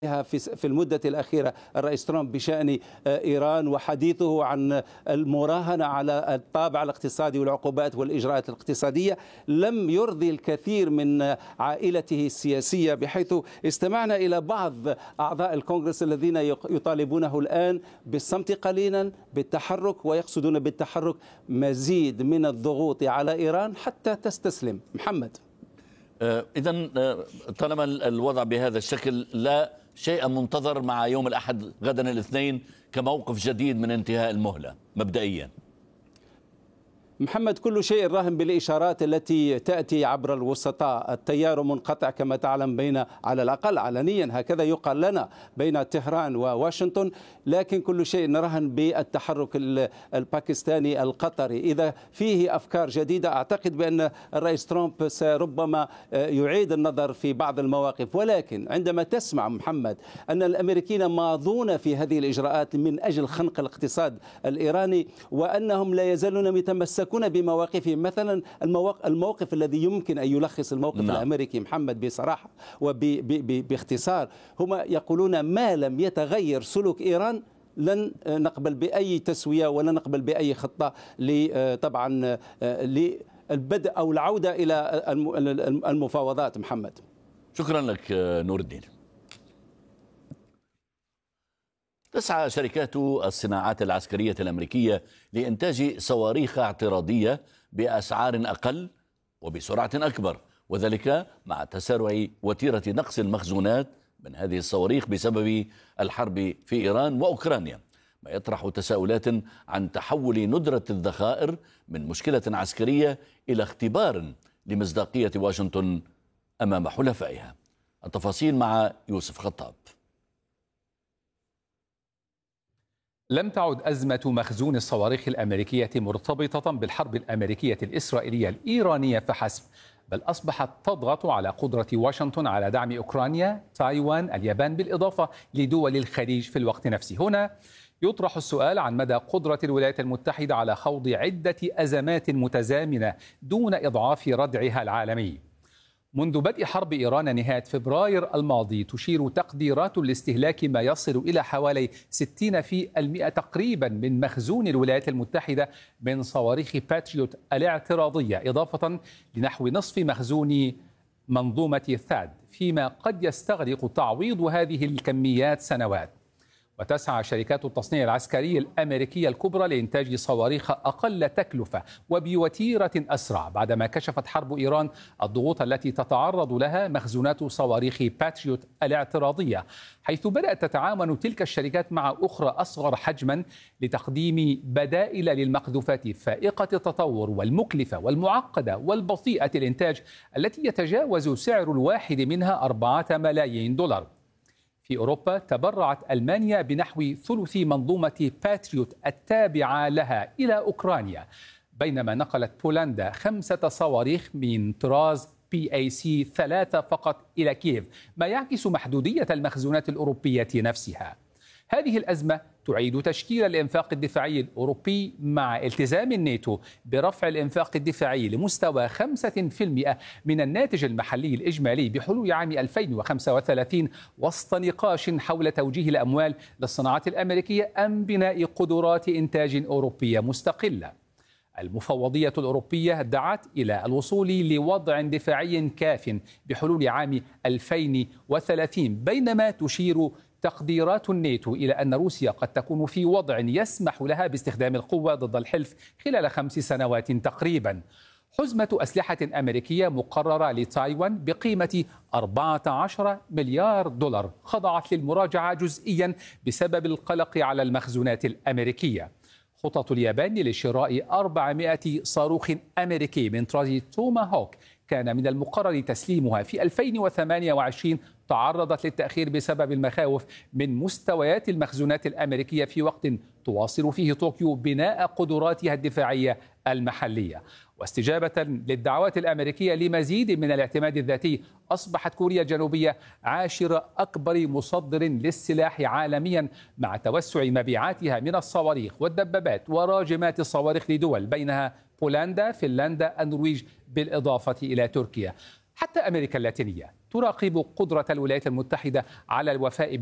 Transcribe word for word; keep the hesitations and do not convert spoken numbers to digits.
في في المدة الأخيرة الرئيس ترامب بشأن إيران وحديثه عن المراهنة على الطابع الاقتصادي والعقوبات والإجراءات الاقتصادية لم يرضي الكثير من عائلته السياسية، بحيث استمعنا إلى بعض أعضاء الكونغرس الذين يطالبونه الآن بالصمت قليلا، بالتحرك، ويقصدون بالتحرك مزيد من الضغوط على إيران حتى تستسلم. محمد، إذن طالما الوضع بهذا الشكل لا شيء منتظر مع يوم الأحد غدا الاثنين كموقف جديد من انتهاء المهلة مبدئيا. محمد، كل شيء راهن بالإشارات التي تأتي عبر الوسطاء. التيار منقطع كما تعلم بين، على الأقل علنيا هكذا يقال لنا، بين طهران وواشنطن، لكن كل شيء نراهن بالتحرك الباكستاني القطري. إذا فيه أفكار جديدة أعتقد بأن الرئيس ترامب سربما يعيد النظر في بعض المواقف، ولكن عندما تسمع محمد أن الأمريكيين ماضون في هذه الإجراءات من أجل خنق الاقتصاد الإيراني، وأنهم لا يزالون يتمسكون بمواقفهم، مثلا الموقف الذي يمكن أن يلخص الموقف نعم. الأمريكي محمد بصراحة وباختصار، هم يقولون ما لم يتغير سلوك إيران لن نقبل بأي تسوية ولا نقبل بأي خطة طبعا للبدء أو العودة إلى المفاوضات. محمد، شكرا لك نور الدين. تسعى شركات الصناعات العسكرية الأمريكية لإنتاج صواريخ اعتراضية بأسعار أقل وبسرعة أكبر، وذلك مع تسارع وتيرة نقص المخزونات من هذه الصواريخ بسبب الحرب في إيران وأوكرانيا، ما يطرح تساؤلات عن تحول ندرة الذخائر من مشكلة عسكرية إلى اختبار لمصداقية واشنطن أمام حلفائها. التفاصيل مع يوسف خطاب. لم تعد أزمة مخزون الصواريخ الأمريكية مرتبطة بالحرب الأمريكية الإسرائيلية الإيرانية فحسب، بل أصبحت تضغط على قدرة واشنطن على دعم أوكرانيا، تايوان، اليابان، بالإضافة لدول الخليج في الوقت نفسه. هنا يطرح السؤال عن مدى قدرة الولايات المتحدة على خوض عدة أزمات متزامنة دون إضعاف ردعها العالمي. منذ بدء حرب إيران نهاية فبراير الماضي تشير تقديرات الاستهلاك ما يصل إلى حوالي ستين بالمئة تقريبا من مخزون الولايات المتحدة من صواريخ باتريوت الاعتراضية، إضافة لنحو نصف مخزون منظومة ثاد، فيما قد يستغرق تعويض هذه الكميات سنوات. وتسعى شركات التصنيع العسكري الأمريكية الكبرى لإنتاج صواريخ أقل تكلفة وبوتيرة أسرع، بعدما كشفت حرب إيران الضغوط التي تتعرض لها مخزونات صواريخ باتريوت الاعتراضية، حيث بدأت تتعاون تلك الشركات مع أخرى أصغر حجما لتقديم بدائل للمقذوفات فائقة التطور والمكلفة والمعقدة والبطيئة الإنتاج التي يتجاوز سعر الواحد منها أربعة ملايين دولار. في أوروبا تبرعت ألمانيا بنحو ثلث منظومة باتريوت التابعة لها إلى أوكرانيا، بينما نقلت بولندا خمسة صواريخ من طراز بي اي سي ثلاثة فقط إلى كييف، ما يعكس محدودية المخزونات الأوروبية نفسها. هذه الأزمة تعيد تشكيل الإنفاق الدفاعي الأوروبي مع التزام الناتو برفع الإنفاق الدفاعي لمستوى خمسة بالمئة من الناتج المحلي الإجمالي بحلول عام ألفين وخمسة وثلاثين، وسط نقاش حول توجيه الأموال للصناعات الأمريكية أم بناء قدرات إنتاج أوروبية مستقلة. المفوضية الأوروبية دعت إلى الوصول لوضع دفاعي كاف بحلول عام ألفين وثلاثين، بينما تشير تقديرات الناتو إلى أن روسيا قد تكون في وضع يسمح لها باستخدام القوة ضد الحلف خلال خمس سنوات تقريبا. حزمة أسلحة أمريكية مقررة لتايوان بقيمة أربعة عشر مليار دولار خضعت للمراجعة جزئيا بسبب القلق على المخزونات الأمريكية. خطط اليابان لشراء أربعمائة صاروخ أمريكي من طراز توماهوك كان من المقرر تسليمها في ألفين وثمانية وعشرين تعرضت للتأخير بسبب المخاوف من مستويات المخزونات الأمريكية في وقت تواصل فيه طوكيو بناء قدراتها الدفاعية المحلية. واستجابة للدعوات الأمريكية لمزيد من الاعتماد الذاتي، أصبحت كوريا الجنوبية عاشر أكبر مصدر للسلاح عالميا، مع توسع مبيعاتها من الصواريخ والدبابات وراجمات الصواريخ لدول بينها بولندا، فنلندا، النرويج، بالإضافة إلى تركيا. حتى أمريكا اللاتينية تراقب قدرة الولايات المتحدة على الوفاء